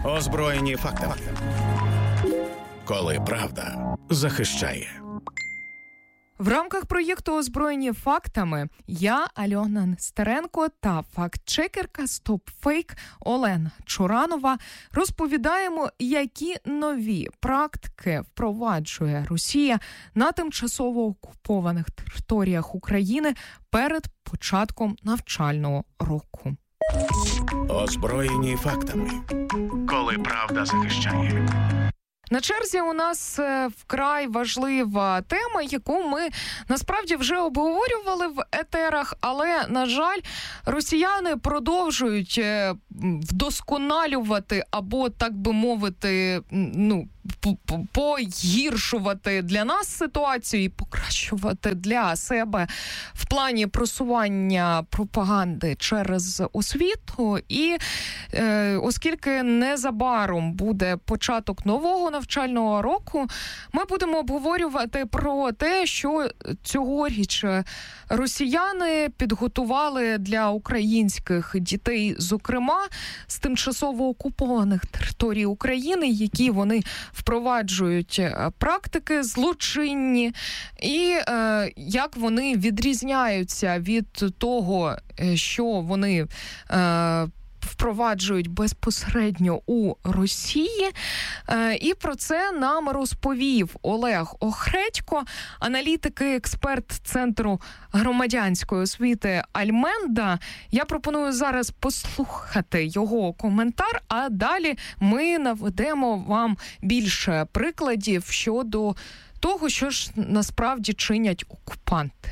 Озброєні фактами. Коли правда захищає. В рамках проєкту «Озброєні фактами» я, Альона Нестеренко, та фактчекерка StopFake Олена Чуранова розповідаємо, які нові практики впроваджує Росія на тимчасово окупованих територіях України перед початком навчального року. Озброєні фактами. Коли правда захищає. На черзі у нас вкрай важлива тема, яку ми насправді вже обговорювали в етерах, але, на жаль, росіяни продовжують вдосконалювати або, так би мовити, погіршувати для нас ситуацію і покращувати для себе в плані просування пропаганди через освіту. І оскільки незабаром буде початок нового навчального року, ми будемо обговорювати про те, що цьогоріч росіяни підготували для українських дітей, зокрема, з тимчасово окупованих територій України, які вони впроваджують практики злочинні, і як вони відрізняються від того, що вони впроваджують безпосередньо у Росії. І про це нам розповів Олег Охредько, аналітик і експерт Центру громадянської освіти Альменда. Я пропоную зараз послухати його коментар, а далі ми наведемо вам більше прикладів щодо того, що ж насправді чинять окупанти.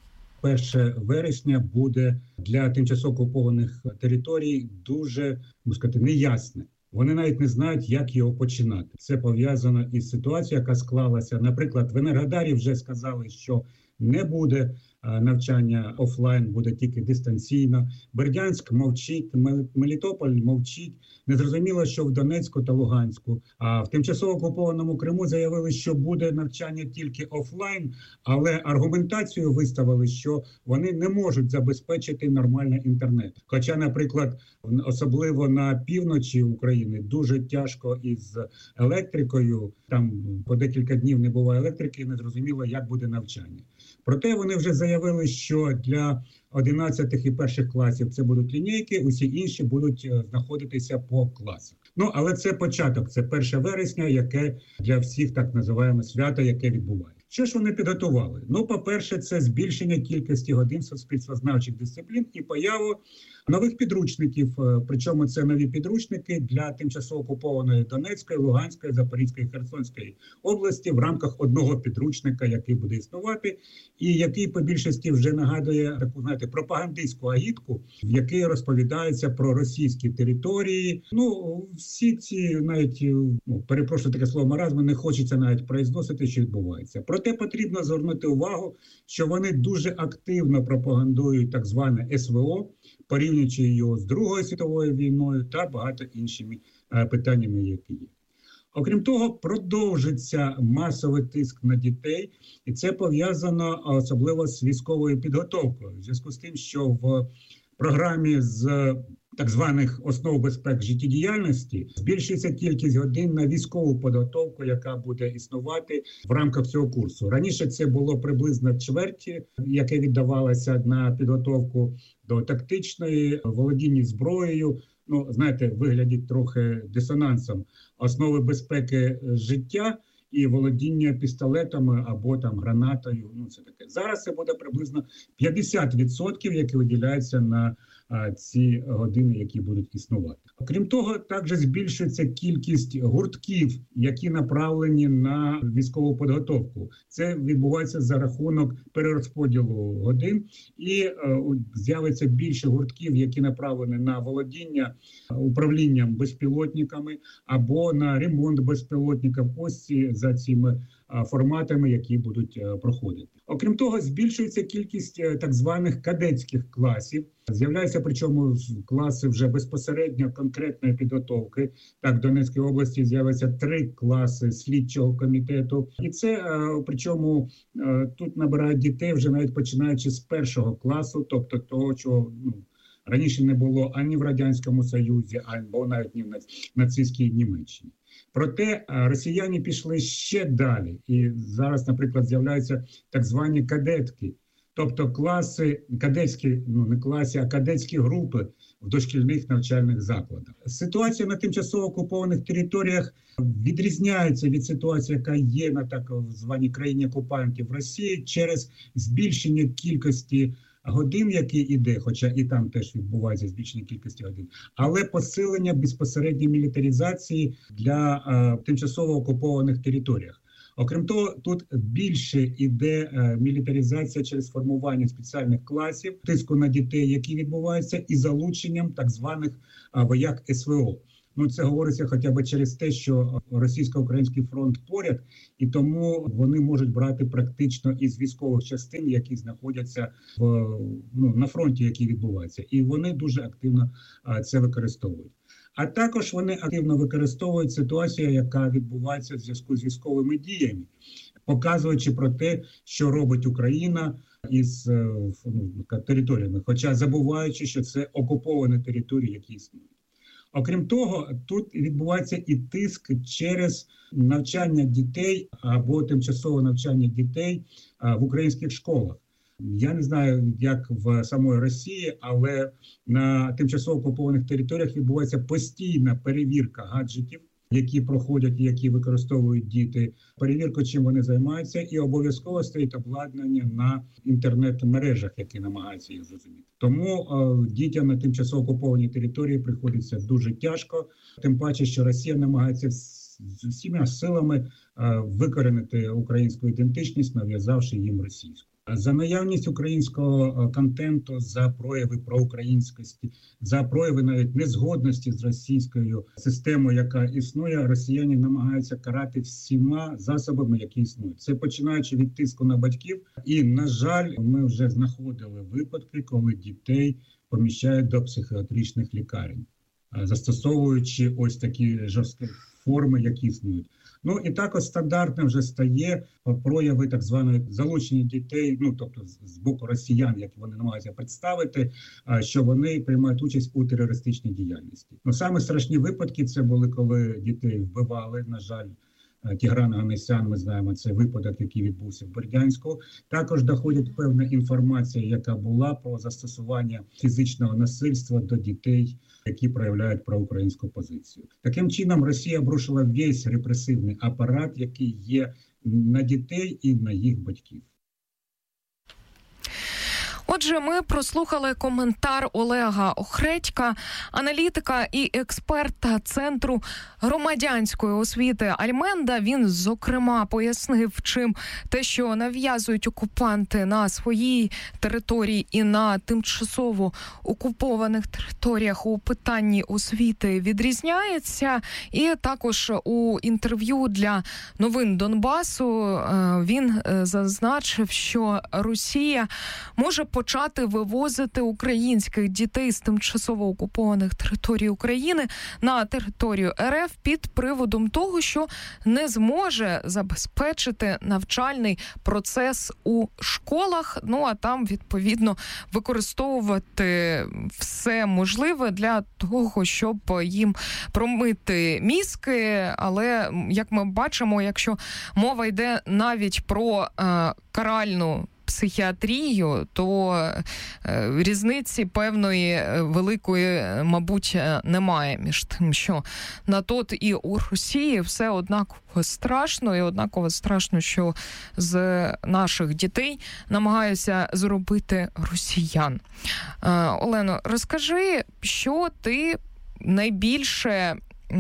1 вересня буде для тимчасово окупованих територій дуже, можна сказати, неясне. Вони навіть не знають, як його починати. Це пов'язано із ситуацією, яка склалася. Наприклад, в Енергодарі вже сказали, що не буде навчання офлайн, буде тільки дистанційно. Бердянськ мовчить, Мелітополь мовчить. Незрозуміло, що в Донецьку та Луганську. А в тимчасово окупованому Криму заявили, що буде навчання тільки офлайн, але аргументацію виставили, що вони не можуть забезпечити нормальний інтернет. Хоча, наприклад, особливо на півночі України дуже тяжко із електрикою. Там по декілька днів не буває електрики, і незрозуміло, як буде навчання. Проте вони вже заявили, що для 11 і перших класів це будуть лінійки, усі інші будуть знаходитися по класах. Але це початок, це 1 вересня, яке для всіх так називаємо свято, яке відбувається. Що ж вони підготували? По-перше, це збільшення кількості годин суспільствознавчих дисциплін і появу нових підручників. Причому це нові підручники для тимчасово окупованої Донецької, Луганської, Запорізької, Херсонської області в рамках одного підручника, який буде існувати, і який по більшості вже нагадує таку, пропагандистську агітку, в якій розповідається про російські території. Всі ці, навіть, перепрошую таке слово маразму, не хочеться навіть произносити, що відбувається. Проте потрібно звернути увагу, що вони дуже активно пропагандують так зване СВО, порівнюючи його з Другою світовою війною та багато іншими питаннями, які є. Окрім того, продовжиться масовий тиск на дітей, і це пов'язано особливо з військовою підготовкою. В зв'язку з тим, що в програмі з так званих основ безпек життєдіяльності збільшується кількість годин на військову підготовку, яка буде існувати в рамках цього курсу. Раніше це було приблизно чверті, яке віддавалося на підготовку до тактичної, володіння зброєю, виглядить трохи дисонансом, основи безпеки життя і володіння пістолетами або гранатою. Це таке. Зараз це буде приблизно 50%, які виділяються на ці години, які будуть існувати. Окрім того, також збільшується кількість гуртків, які направлені на військову підготовку. Це відбувається за рахунок перерозподілу годин, і з'явиться більше гуртків, які направлені на володіння управлінням безпілотниками або на ремонт безпілотників. Ось за цими форматами, які будуть проходити. Окрім того, збільшується кількість так званих кадетських класів. З'являються, причому, класи вже безпосередньо конкретної підготовки. Так, в Донецькій області з'являться 3 класи слідчого комітету. І це, причому, тут набирають дітей вже навіть починаючи з 1 класу, тобто того, чого раніше не було ані в Радянському Союзі, або навіть ні в нацистській Німеччині. Проте росіяни пішли ще далі. І зараз, наприклад, з'являються так звані кадетки. Тобто класи, кадетські, не класи, а кадетські групи в дошкільних навчальних закладах. Ситуація на тимчасово окупованих територіях відрізняється від ситуації, яка є на так званій країні окупантів Росії, через збільшення кількості годин, які йде, хоча і там теж відбувається збільшення кількості годин, але посилення безпосередньої мілітаризації для тимчасово окупованих територіях. Окрім того, тут більше йде мілітаризація через формування спеціальних класів, тиску на дітей, які відбуваються, і залученням так званих вояк СВО. Це говориться хоча б через те, що російсько-український фронт поряд, і тому вони можуть брати практично із військових частин, які знаходяться на фронті, які відбуваються. І вони дуже активно це використовують. А також вони активно використовують ситуацію, яка відбувається в зв'язку з військовими діями, показуючи про те, що робить Україна із територіями, хоча забуваючи, що це окуповані території, які існують. Окрім того, тут відбувається і тиск через навчання дітей або тимчасове навчання дітей в українських школах. Я не знаю, як в самої Росії, але на тимчасово окупованих територіях відбувається постійна перевірка гаджетів, які проходять і які використовують діти, перевірка, чим вони займаються, і обов'язково стоїть обладнання на інтернет-мережах, які намагаються їх зрозуміти. Тому дітям на тимчасово окупованій території приходиться дуже тяжко, тим паче, що Росія намагається з усіма силами викорінити українську ідентичність, нав'язавши їм російську. За наявність українського контенту, за прояви проукраїнськості, за прояви навіть незгодності з російською системою, яка існує, росіяни намагаються карати всіма засобами, які існують. Це починаючи від тиску на батьків. І, на жаль, ми вже знаходили випадки, коли дітей поміщають до психіатричних лікарень, застосовуючи ось такі жорсткі форми, які існують. І також стандартним вже стає прояви так званої залучення дітей, тобто з боку росіян, як вони намагаються представити, що вони приймають участь у терористичній діяльності. Саме страшні випадки це були, коли дітей вбивали, на жаль, Тігран Оганесян, ми знаємо, це випадок, який відбувся в Бердянську. Також доходить певна інформація, яка була про застосування фізичного насильства до дітей, які проявляють проукраїнську позицію. Таким чином, Росія обрушила весь репресивний апарат, який є на дітей і на їх батьків. Отже, ми прослухали коментар Олега Охредька, аналітика і експерта Центру громадянської освіти Альменда. Він, зокрема, пояснив, чим те, що нав'язують окупанти на своїй території і на тимчасово окупованих територіях у питанні освіти відрізняється. І також у інтерв'ю для новин Донбасу він зазначив, що Росія може почати вивозити українських дітей з тимчасово окупованих територій України на територію РФ під приводом того, що не зможе забезпечити навчальний процес у школах, а там, відповідно, використовувати все можливе для того, щоб їм промити мізки. Але, як ми бачимо, якщо мова йде навіть про каральну психіатрію, то різниці певної великої, мабуть, немає між тим, що на тот і у Росії все однаково страшно, і однаково страшно, що з наших дітей намагаються зробити росіян. Олено, розкажи, що ти найбільше...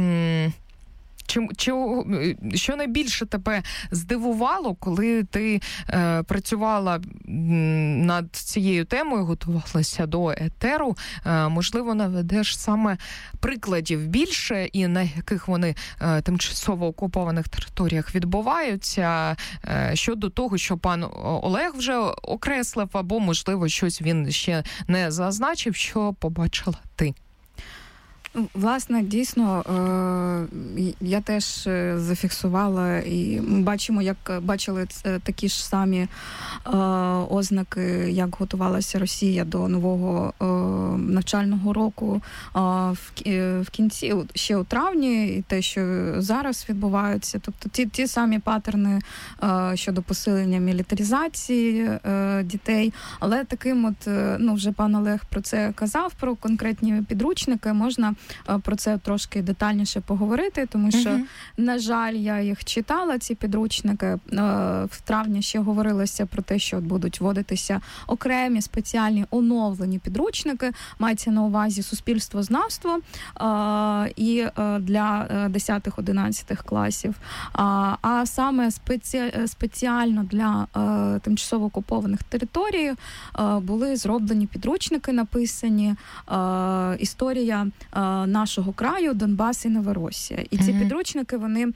Що найбільше тебе здивувало, коли ти працювала над цією темою, готувалася до етеру? Можливо, наведеш саме прикладів більше, і на яких вони тимчасово окупованих територіях відбуваються, щодо того, що пан Олег вже окреслив, або, можливо, щось він ще не зазначив, що побачила ти? Власне, дійсно, я теж зафіксувала, і ми бачили такі ж самі ознаки, як готувалася Росія до нового навчального року в кінці, ще у травні, і те, що зараз відбувається. Тобто ті самі паттерни щодо посилення мілітаризації дітей, але таким вже пан Олег про це казав, про конкретні підручники, можна про це трошки детальніше поговорити, тому що, на жаль, я їх читала, ці підручники. В травні ще говорилося про те, що будуть вводитися окремі спеціальні оновлені підручники, мається на увазі суспільствознавство і для 10-11 класів. А саме спеціально для тимчасово окупованих територій були зроблені підручники, написані «Історія нашого краю, Донбас і Новоросія». І ці підручники, вони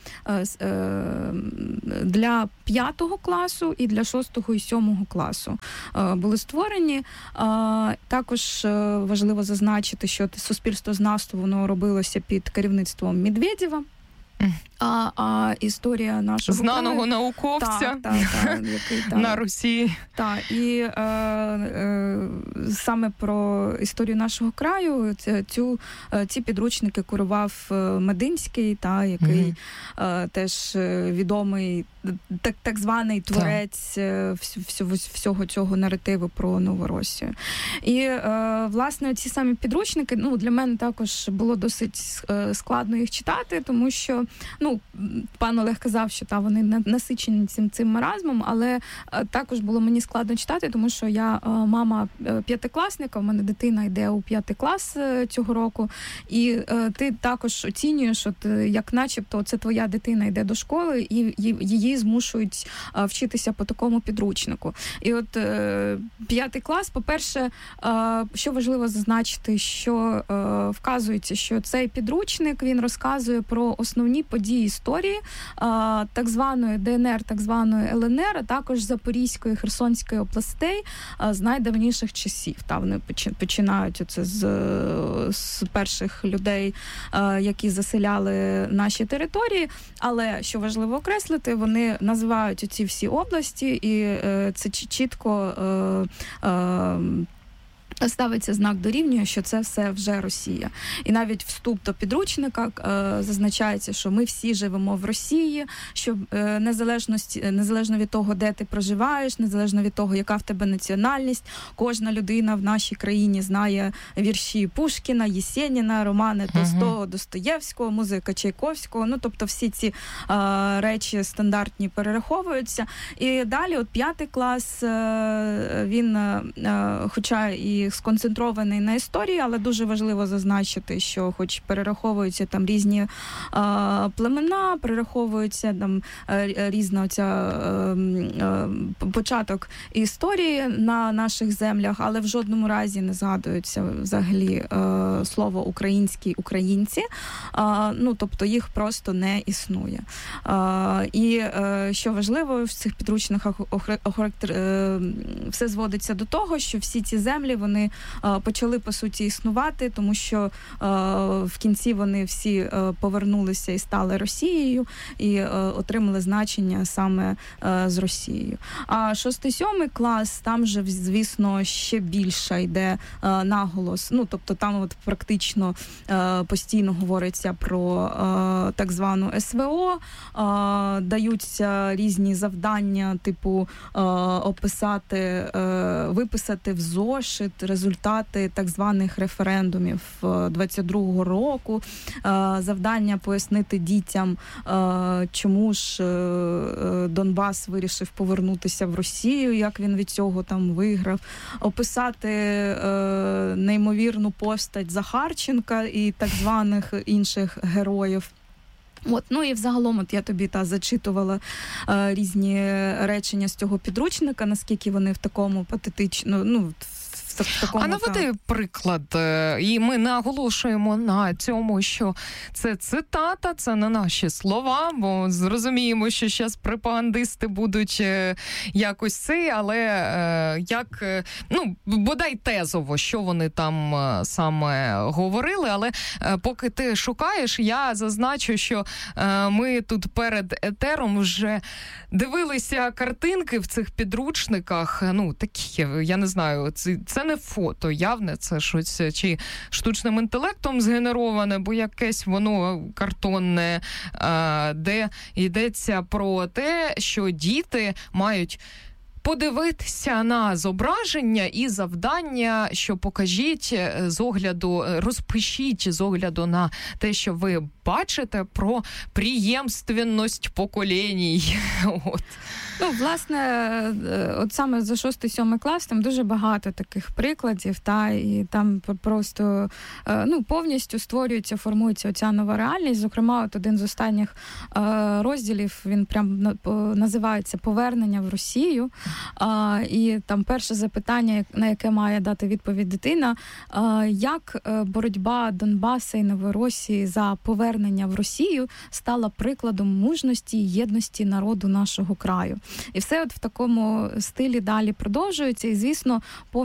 для 5 класу і для 6 і 7 класу були створені. Також важливо зазначити, що суспільствознавство, воно робилося під керівництвом Медведєва. А історія нашого знаного краю, науковця який на Росії. Так, і саме про історію нашого краю ці підручники курував Мединський, який теж відомий так званий творець всього цього наративу про Новоросію. І, власне, ці самі підручники, для мене також було досить складно їх читати, тому що, пан Олег казав, що вони насичені цим маразмом, але також було мені складно читати, тому що я мама п'ятикласника, у мене дитина йде у 5 клас цього року, і ти також оцінюєш, як начебто це твоя дитина йде до школи, і її змушують вчитися по такому підручнику. І 5 клас, по-перше, що важливо зазначити, що вказується, що цей підручник, він розказує про основні події історії так званої ДНР, так званої ЛНР, а також Запорізької, Херсонської областей з найдавніших часів. Вони починають з перших людей, які заселяли наші території, але, що важливо окреслити, вони називають ці всі області, і це чітко ставиться знак дорівнює, що це все вже Росія. І навіть вступ до підручника зазначається, що ми всі живемо в Росії, що незалежно від того, де ти проживаєш, незалежно від того, яка в тебе національність, кожна людина в нашій країні знає вірші Пушкіна, Єсеніна, романи Толстого, Достоєвського, музика Чайковського. Тобто всі ці речі стандартні перераховуються. І далі 5 клас, він, хоча і сконцентрований на історії, але дуже важливо зазначити, що хоч перераховуються там різні племена, перераховується там різна початок історії на наших землях, але в жодному разі не згадується взагалі слово «українські українці», тобто їх просто не існує. І що важливо, в цих підручниках все зводиться до того, що всі ці землі, вони почали, по суті, існувати, тому що в кінці вони всі повернулися і стали Росією, і отримали значення саме з Росією. А 6-7 клас, там же, звісно, ще більше йде наголос. Тобто там практично постійно говориться про так звану СВО, даються різні завдання, типу описати, виписати в зошит результати так званих референдумів 22-го року, завдання пояснити дітям, чому ж Донбас вирішив повернутися в Росію, як він від цього там виграв, описати неймовірну постать Захарченка і так званих інших героїв. І взагалом я тобі зачитувала різні речення з цього підручника, наскільки вони в такому патетичному, такому. А наведи приклад, і ми наголошуємо на цьому, що це цитата, це не наші слова, бо зрозуміємо, що зараз пропагандисти будуть якось це, але як, бодай тезово, що вони там саме говорили, але поки ти шукаєш, я зазначу, що ми тут перед етером вже дивилися картинки в цих підручниках, такі, я не знаю, це не фото явне, це щось чи штучним інтелектом згенероване, бо якесь воно картонне, де йдеться про те, що діти мають подивитися на зображення і завдання, що покажіть розпишіть з огляду на те, що ви бачите, про преємственність поколінь. От. Власне, от саме за 6-7 клас там дуже багато таких прикладів, і там просто повністю створюється, формується оця нова реальність. Зокрема, от один з останніх розділів, він прям називається «Повернення в Росію». І там перше запитання, на яке має дати відповідь дитина, як боротьба Донбаса і Новоросії за повернення в Росію стала прикладом мужності і єдності народу нашого краю. І все от в такому стилі далі продовжується. І, звісно,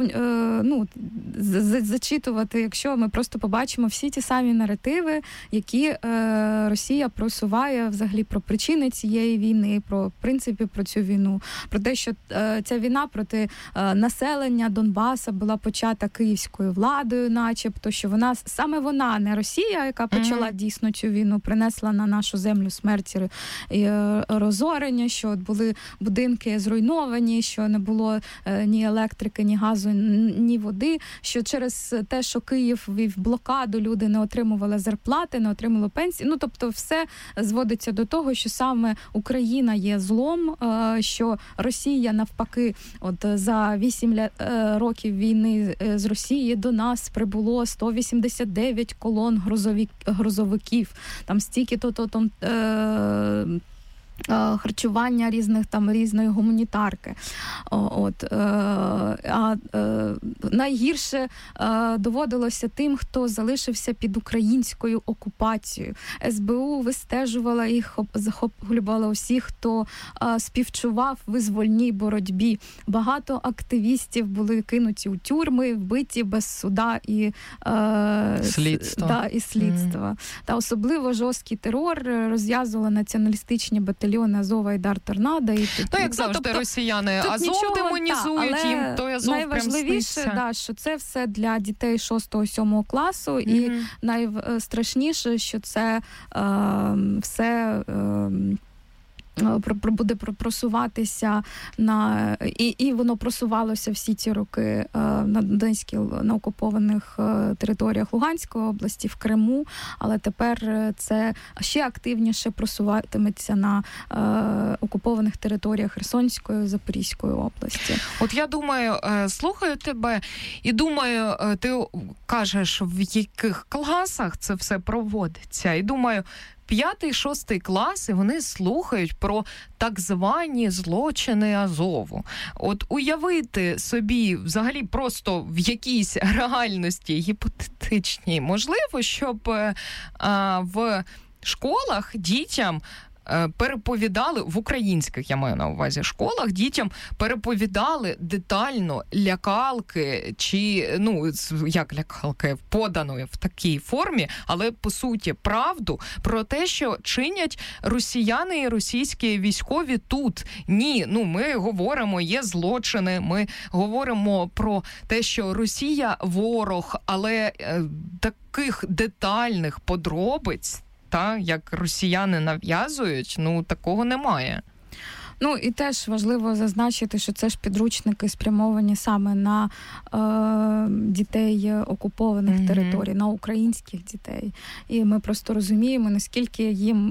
зачитувати, якщо ми просто побачимо всі ті самі наративи, які Росія просуває взагалі про причини цієї війни, про принципи про цю війну, про те, що ця війна проти населення Донбаса була почата київською владою, начебто, що саме вона, не Росія, яка почала дійсно цю війну, принесла на нашу землю смерть і розорення, що були будинки зруйновані, що не було ні електрики, ні газу, ні води, що через те, що Київ ввів блокаду, люди не отримували зарплати, не отримали пенсії. Тобто все зводиться до того, що саме Україна є злом, що Росія навпаки, от за 8 років війни з Росії до нас прибуло 189 колон грузовиків, там стільки-то харчування різної гуманітарки. Найгірше доводилося тим, хто залишився під українською окупацією. СБУ вистежувала їх, захоплювала усіх, хто співчував визвольній боротьбі. Багато активістів були кинуті у тюрми, вбиті без суда і слідства. Та особливо жорсткий терор розв'язували націоналістичні батальйони Азова і Дар Торнадо. Як завжди, росіяни Азов демонізують, їм той Азов прям сниться. Найважливіше, що це все для дітей 6-7 класу, і найстрашніше, що це все буде просуватися і воно просувалося всі ці роки на окупованих територіях Луганської області, в Криму, але тепер це ще активніше просуватиметься на окупованих територіях Херсонської, Запорізької області. От я думаю, слухаю тебе і думаю, ти кажеш, в яких класах це все проводиться, і думаю, 5-6 класи, вони слухають про так звані злочини Азову. От уявити собі взагалі просто в якійсь реальності гіпотетичній можливо, щоб в школах дітям переповідали, в українських, я маю на увазі, школах, дітям переповідали детально лякалки, чи, як лякалки, поданої в такій формі, але, по суті, правду про те, що чинять росіяни і російські військові тут. Ні, ми говоримо, є злочини, ми говоримо про те, що Росія ворог, але таких детальних подробиць, як росіяни нав'язують, такого немає. І теж важливо зазначити, що це ж підручники спрямовані саме на дітей окупованих територій, на українських дітей. І ми просто розуміємо, наскільки їм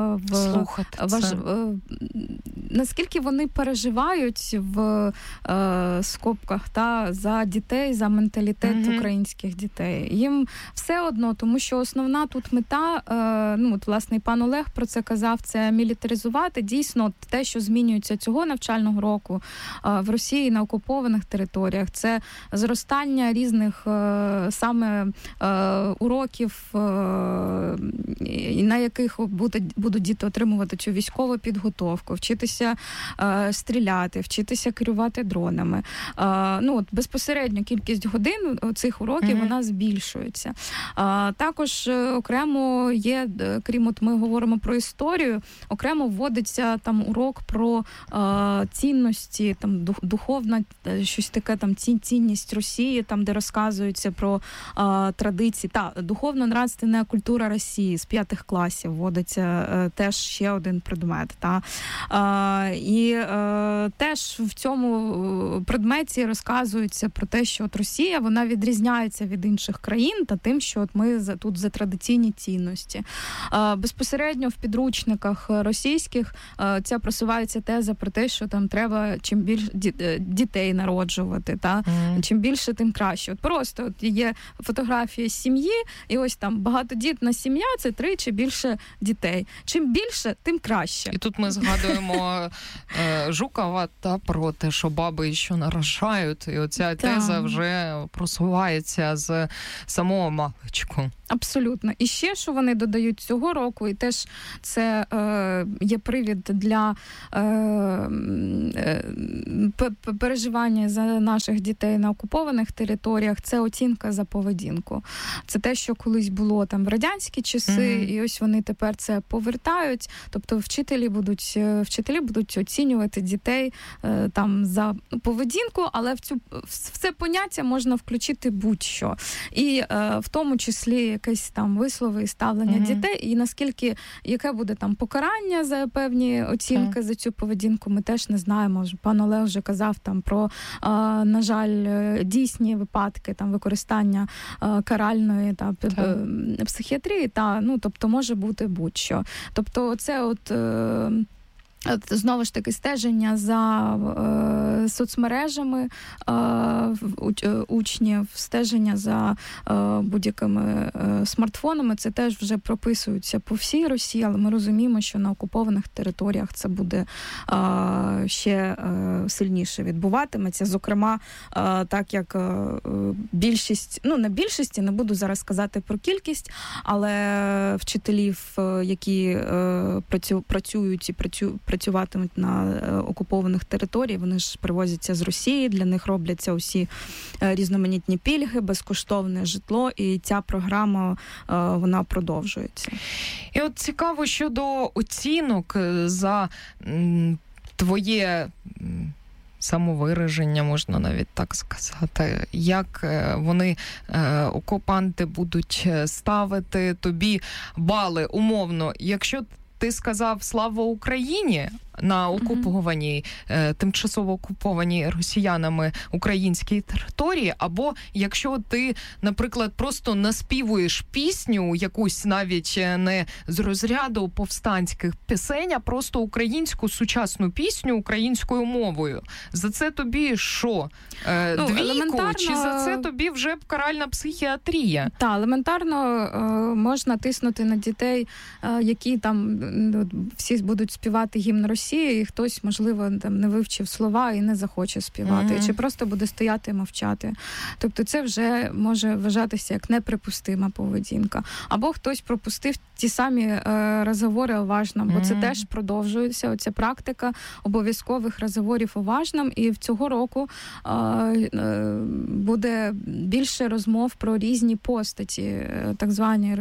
наскільки вони переживають в скобках за дітей, за менталітет українських дітей. Їм все одно, тому що основна тут мета, власне, і пан Олег про це казав, це мілітаризувати дійсно те, що змінюється цього навчального року в Росії на окупованих територіях, це зростання різних саме уроків, на яких будуть діти отримувати цю військову підготовку, вчитися стріляти, вчитися керувати дронами. Безпосередньо кількість годин цих уроків вона збільшується. Також окремо є, крім ми говоримо про історію, окремо вводиться там урок про цінності, там духовна, щось таке, там цінність Росії, там де розказується про традиції. Духовно-нравственна культура Росії з 5 класів вводиться теж ще один предмет. І теж в цьому предметі розказується про те, що от Росія, вона відрізняється від інших країн та тим, що от ми тут за традиційні цінності. Безпосередньо в підручниках російських ця просувається теза про те, що там треба чим більше дітей народжувати, чим більше, тим краще. От просто є фотографія сім'ї, і ось там багатодітна сім'я – це 3 чи більше дітей. Чим більше, тим краще. І тут ми згадуємо Жукова про те, що баби ще нарожають, і оця теза вже просувається з самого маличку. Абсолютно. І ще, що вони додають цього року, і теж це є привід для переживання за наших дітей на окупованих територіях, це оцінка за поведінку. Це те, що колись було там в радянські часи, і ось вони тепер це повертають. Тобто вчителі будуть оцінювати дітей там за поведінку, але в це поняття можна включити будь-що. І в тому числі якісь там вислови і ставлення дітей, і наскільки, яке буде там покарання за певні оцінки за цю поведінку, ми теж не знаємо. Пан Олег вже казав там про, на жаль, дійсні випадки там використання каральної психіатрії, тобто може бути будь-що. Тобто це знову ж таки стеження за соцмережами учнів, стеження за будь-якими смартфонами, це теж вже прописується по всій Росії, але ми розуміємо, що на окупованих територіях це буде ще сильніше відбуватиметься. Зокрема, так як більшість, на більшості, не буду зараз казати про кількість, але вчителів, які працюють і працюватимуть на окупованих територіях, вони ж привозяться з Росії, для них робляться усі різноманітні пільги, безкоштовне житло, і ця програма, вона продовжується. І от цікаво щодо оцінок за твоє самовираження, можна навіть так сказати, як вони, окупанти, будуть ставити тобі бали умовно, якщо ти сказав «Слава Україні» на окупованій, тимчасово окупованій росіянами українській території, або якщо ти, наприклад, просто наспівуєш пісню, якусь навіть не з розряду повстанських пісень, а просто українську сучасну пісню українською мовою. За це тобі що? Двійку? Чи за це тобі вже каральна психіатрія? Так, елементарно можна тиснути на дітей, які там всі будуть співати гімн Росії, і хтось, можливо, там не вивчив слова і не захоче співати, чи просто буде стояти і мовчати. Тобто це вже може вважатися як неприпустима поведінка. Або хтось пропустив ті самі розговори уважно, бо це теж продовжується, оця практика обов'язкових розговорів уважним, і в цього року буде більше розмов про різні постаті, так звані,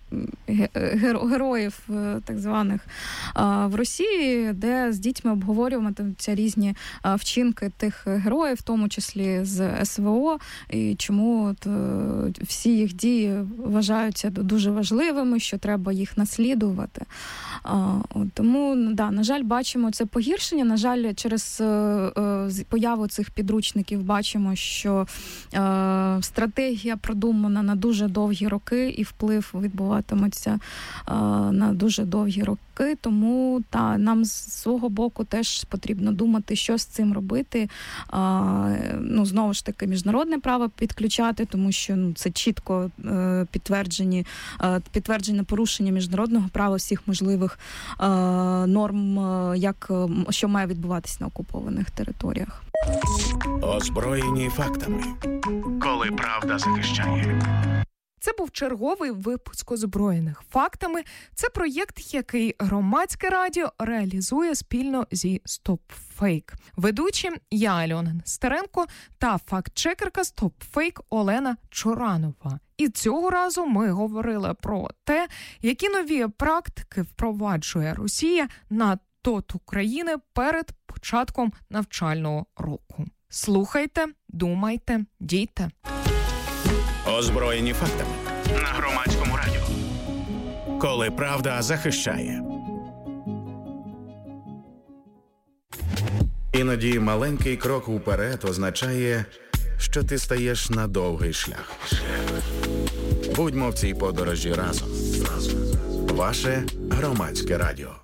героїв так званих в Росії, де з дітьми обговорюватимуться різні вчинки тих героїв, в тому числі з СВО, і чому всі їх дії вважаються дуже важливими, що треба їх наслідувати. Тому, на жаль, бачимо це погіршення. На жаль, через появу цих підручників бачимо, що стратегія продумана на дуже довгі роки, і вплив відбуватиметься на дуже довгі роки. роки, тому нам з свого боку теж потрібно думати, що з цим робити. Знову ж таки, міжнародне право підключати, тому що це чітко підтверджене порушення міжнародного права всіх можливих норм, що має відбуватися на окупованих територіях. Озброєні фактами. Коли правда захищає. Це був черговий випуск «Озброєних фактами». Це проєкт, який Громадське радіо реалізує спільно зі StopFake. Ведучі я, Альона Нестеренко, та фактчекерка StopFake Олена Чоранова. І цього разу ми говорили про те, які нові практики впроваджує Росія на ТОТ України перед початком навчального року. Слухайте, думайте, дійте. Озброєні фактами на Громадському радіо. Коли правда захищає. Іноді маленький крок уперед означає, що ти стаєш на довгий шлях. Будьмо в цій подорожі разом. Ваше Громадське радіо.